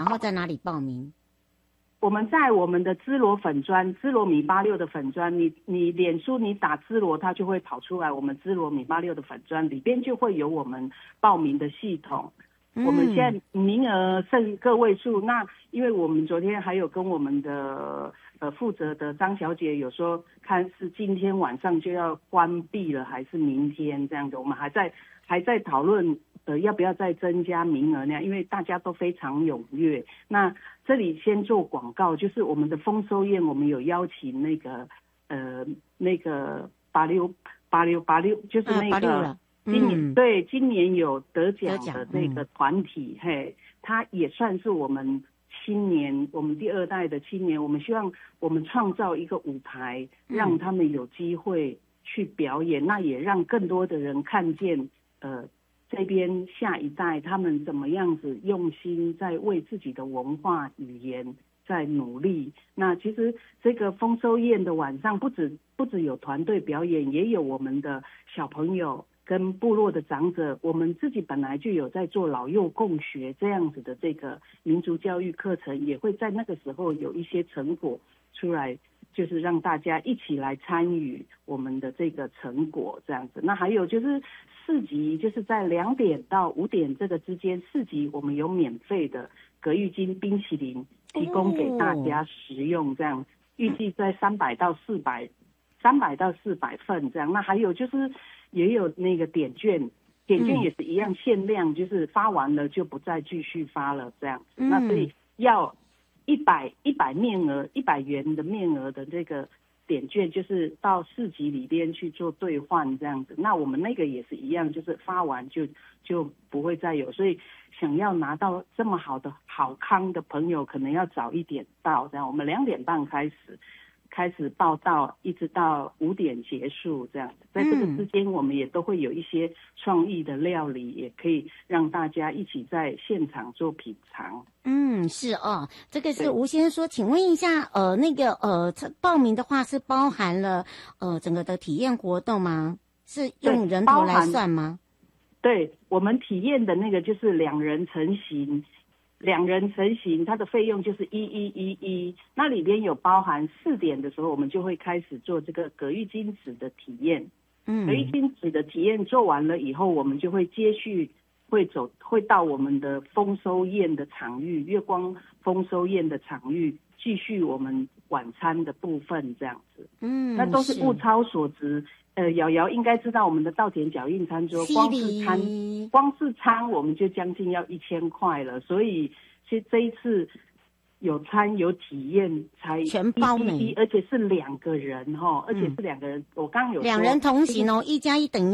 后在哪里报名？ 我们在我们的芝罗粉专，芝罗米86的粉专，你脸书你打芝罗，它就会跑出来。我们芝罗米86的粉专里边就会有我们报名的系统。我们现在名额剩个位数，那因为我们昨天还有跟我们的负责的张小姐有说，看是今天晚上就要关闭了，还是明天这样子，我们还在讨论要不要再增加名额呢？因为大家都非常踊跃。那这里先做广告，就是我们的丰收宴，我们有邀请那个86，就是那个今年有得奖的那个团体，嘿，他也算是我们青年，我们第二代的青年，我们希望我们创造一个舞台，让他们有机会去表演，那也让更多的人看见这边下一代他们怎么样子用心在为自己的文化语言在努力。那其实这个丰收宴的晚上不止有团队表演，也有我们的小朋友跟部落的长者，我们自己本来就有在做老幼共学这样子的这个民族教育课程，也会在那个时候有一些成果出来，就是让大家一起来参与我们的这个成果这样子。那还有就是市集，就是在2点到5点这个之间，市集我们有免费的葛玉金冰淇淋提供给大家食用，这样预计在300到400份这样。那还有就是也有那个点券也是一样限量，就是发完了就不再继续发了这样子。那所以要100面额100元的面额的这个点券，就是到市集里边去做兑换这样子。那我们那个也是一样，就是发完就不会再有，所以想要拿到这么好的好康的朋友，可能要早一点到这样。我们2点半开始报到，一直到5点结束这样子。在这个之间，我们也都会有一些创意的料理，也可以让大家一起在现场做品尝。 是哦，这个是吴先生说，请问一下，报名的话是包含了整个的体验活动吗？是用人头来算吗？ 对，我们体验的那个就是2人成型，它的费用就是1111，那里边有包含4点的时候，我们就会开始做这个葛玉金纸的体验。葛玉金纸的体验做完了以后，我们就会接续会到我们的丰收宴的场域，月光丰收宴的场域，继续我们晚餐的部分这样子。那都是物超所值。瑶瑶应该知道我们的稻田脚印餐桌，光是餐我们就将近要1000块了，所以其实这一次有餐有体验才全包呢， 而且是2个人而且是2个人，我刚刚有说 2人同行1+1等于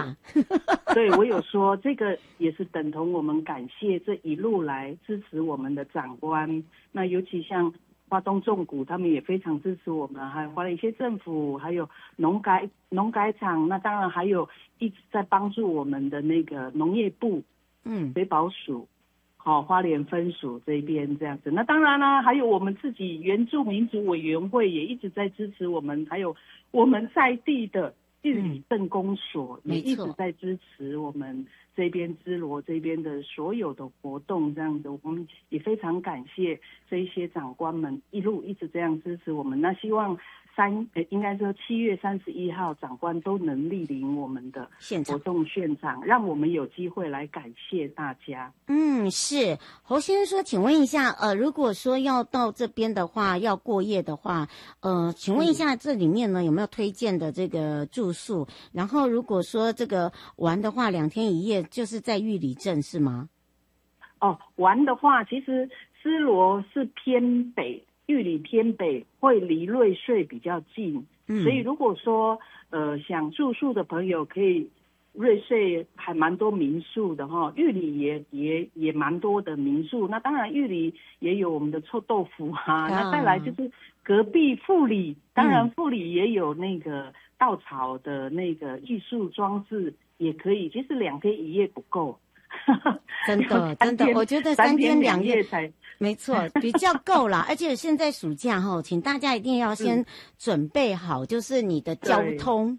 2。 对，我有说这个也是等同我们感谢这一路来支持我们的长官，那尤其像花东纵谷他们也非常支持我们，还有花莲县政府，还有农改场，那当然还有一直在帮助我们的那个农业部水保署花莲分署这边这样子。那当然啦，还有我们自己原住民族委员会也一直在支持我们，还有我们在地的日理政公所也一直在支持我们这边芝罗这边的所有的活动这样子。我们也非常感谢这一些长官们一直这样支持我们。那希望应该说7月31号长官都能莅临我们的活动现场，让我们有机会来感谢大家。 是侯先生说，请问一下如果说要到这边的话，要过夜的话请问一下这里面呢有没有推荐的这个住宿？然后如果说这个玩的话2天1夜就是在玉里镇是吗？ 玩的话其实芝罗是偏北，玉里偏北，会离瑞穗比较近，所以如果说想住宿的朋友可以，瑞穗还蛮多民宿的玉里也蛮多的民宿。那当然玉里也有我们的臭豆腐那再来就是隔壁富里，当然富里也有那个稻草的那个艺术装置也可以，其实2天1夜不够。 真的我觉得3天2夜才没错比较够啦。而且现在暑假请大家一定要先准备好就是你的交通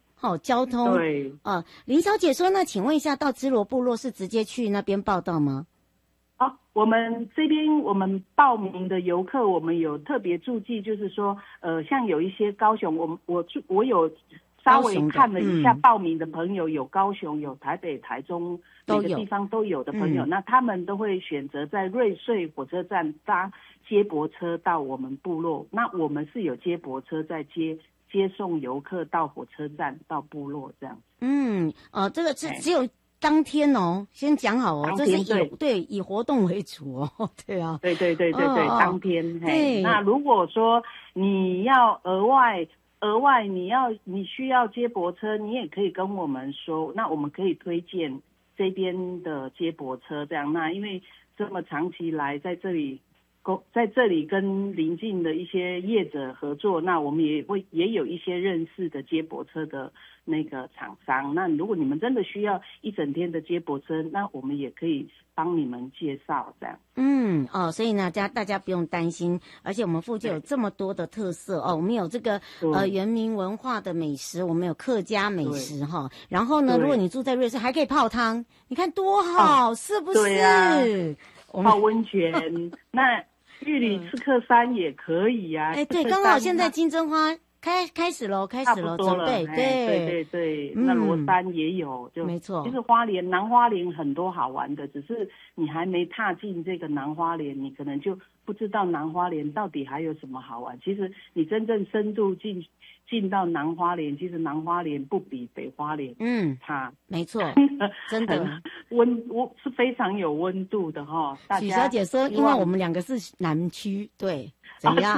对林小姐说呢，请问一下到芝罗部落是直接去那边报到吗？ 我们这边我们报名的游客，我们有特别注记，就是说，像有一些高雄，我有稍微看了一下报名的朋友，有高雄、有台北、台中，每个地方都有的朋友，那他们都会选择在瑞穗火车站搭接驳车到我们部落，那我们是有接驳车在接送游客到火车站到部落这样。 这个是只有当天哦，先讲好哦，这是以活动为主哦，对啊， 对，当天。对，那如果说你要额外你需要接驳车，你也可以跟我们说，那我们可以推荐这边的接驳车这样。那因为这么长期来在这里跟邻近的一些业者合作，那我们也有一些认识的接驳车的那个厂商。那如果你们真的需要一整天的接驳车，那我们也可以帮你们介绍这样。 所以呢，大家不用担心，而且我们附近有这么多的特色哦，我们有这个原民文化的美食，我们有客家美食哈。然后呢，如果你住在瑞士，还可以泡汤，你看多好，是不是？对啊， 泡温泉那玉里刺客山也可以啊。 对，刚好现在金针花开始了，准备。 对，那罗山也有，就没错。就是南花莲很多好玩的，只是你还没踏进这个南花莲，你可能就不知道南花莲到底还有什么好玩。其实你真正深度进到南花莲，其实南花莲不比北花莲差， 没错，真的是非常有温度的哈。 许小姐说，因为我们两个是南区，对，怎样？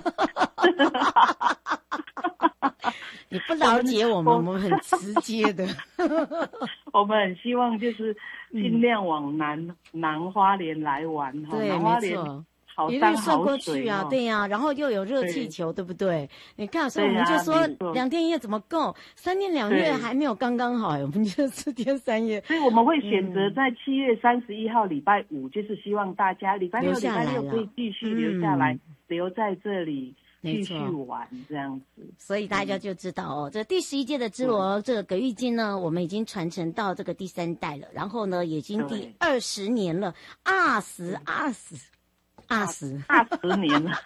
你不了解我们很直接的。 我们很希望就是尽量往南花莲来玩哈。 对， 南花莲好山好水啊，对呀，然后又有热气球，对不对？你看，所以我们就说2天1夜怎么够？3天2夜还没有刚刚好，我们就4天3夜。 所以我们会选择在7月31号礼拜5，就是希望大家礼拜六可以继续留下来，留在这里。继续玩这样子， 所以大家就知道哦，这第11届的支罗这个葛玉金呢，我们已经传承到这个第3代了，然后呢，已经第20年了，20 年了。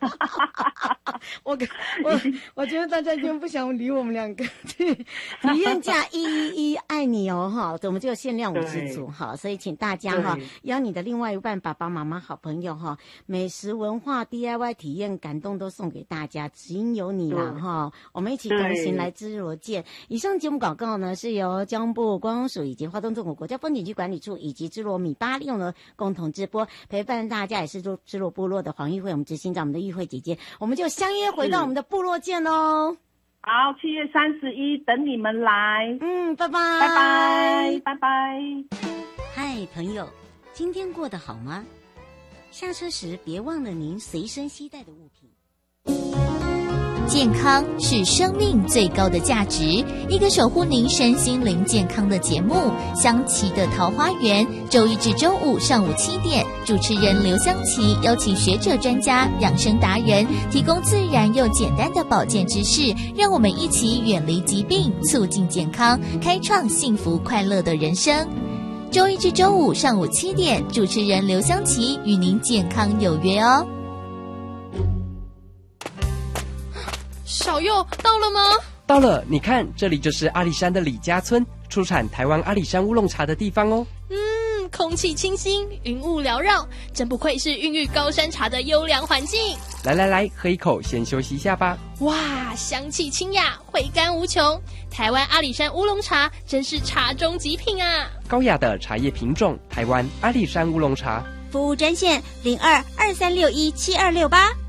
我觉得大家就不想理我们两个。体验价111爱你哦哈，我们就限量50组哈，所以请大家哈邀你的另外一半、爸爸妈妈、好朋友哈，美食文化 DIY 体验感动都送给大家，只因有你啦哈，我们一起同行来支罗见。以上节目广告呢是由交通部观光署以及花东纵谷国家风景区管理处以及支罗米巴利用呢共同直播，陪伴大家也是支罗部落的黄玉慧，我们执行长，我们的玉慧姐姐，我们就相约回到我们的部落见喽。 好，7月31等你们来。 拜拜， 拜拜，拜拜。 嗨，朋友，今天过得好吗？下车时别忘了您随身携带的物品。 健康是生命最高的价值，一个守护您身心灵健康的节目，香琪的桃花源，周一至周五上午7点，主持人刘香琪邀请学者专家、养生达人，提供自然又简单的保健知识，让我们一起远离疾病，促进健康，开创幸福快乐的人生。周一至周五上午7点，主持人刘香琪与您健康有约哦。 小佑到了吗？ 到了，你看，这里就是阿里山的李家村，出产台湾阿里山乌龙茶的地方哦。 空气清新，云雾缭绕，真不愧是孕育高山茶的优良环境。 来，喝一口，先休息一下吧。 哇，香气清雅，回甘无穷。台湾阿里山乌龙茶真是茶中极品啊！ 高雅的茶叶品种，台湾阿里山乌龙茶。 服务专线0223617268。